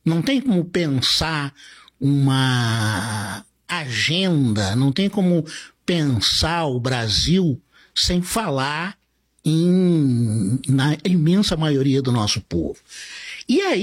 Não tem como pensar uma agenda, não tem como pensar o Brasil sem falar na imensa maioria do nosso povo. E aí